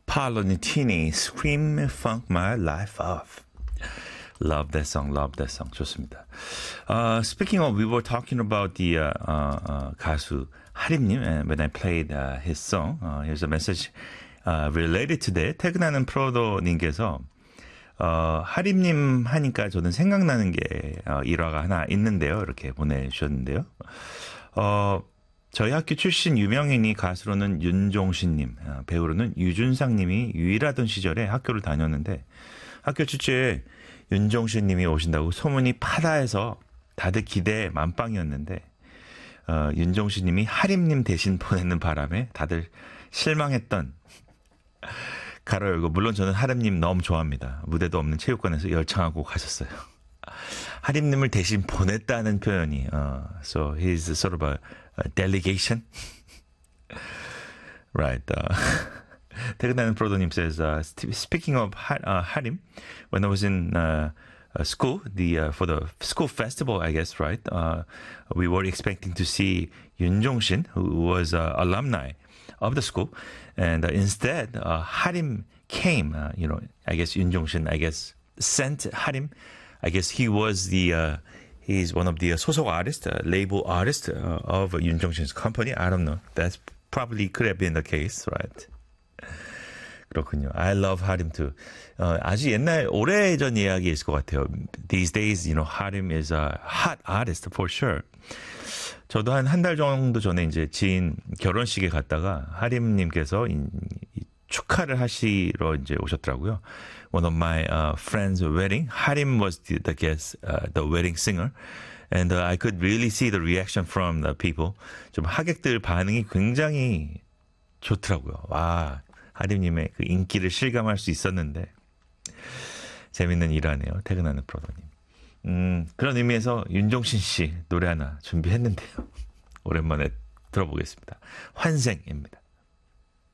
Paolo Nutini, Scream Funk My Life Off. Love that song, love that song. 좋습니다. Speaking of, we were talking about the 가수 하림님, and when I played his song, here's a message related to that. 퇴근하는 프로도님께서 하림님 하니까 저는 생각나는 게 일화가 하나 있는데요. 이렇게 보내주셨는데요. 저희 학교 출신 유명인이 가수로는 윤종신님, 배우로는 유준상님이 유일하던 시절에 학교를 다녔는데 학교 축제에 윤종신님이 오신다고 소문이 파다해서 다들 기대 만빵이었는데 윤종신님이 하림님 대신 보내는 바람에 다들 실망했던 가로 열고 물론 저는 하림님 너무 좋아합니다. 무대도 없는 체육관에서 열창하고 가셨어요. 하림님을 대신 보냈다는 표현이 so he's sort of a delegation. Right. 퇴근하는 프로도님 says, speaking of 하림, when I was in school, for the school festival, I guess, right? We were expecting to see Yoon Jong-shin, who was alumni of the school, and instead, 하림 came. I guess Yoon Jong-shin, sent 하림. I guess he was he's one of the 소속 artists, label artists of Yoon Jong-shin's company. I don't know. That's probably could have been the case, right? 그렇군요. I love 하림 too. 아주 옛날 오래전 이야기일 것 같아요. These days, 하림 is a hot artist for sure. 저도 한 달 정도 전에 이제 지인 결혼식에 갔다가 하림님께서 축하를 하시러 이제 오셨더라고요. One of my friends' wedding, 하림 was the guest, the wedding singer. And I could really see the reaction from the people. 좀 하객들 반응이 굉장히 좋더라고요. 와, 하림님의 그 인기를 실감할 수 있었는데 재밌는 일화네요. 퇴근하는 프로도님. 그런 의미에서 윤종신 씨 노래 하나 준비했는데요. 오랜만에 들어보겠습니다. 환생입니다.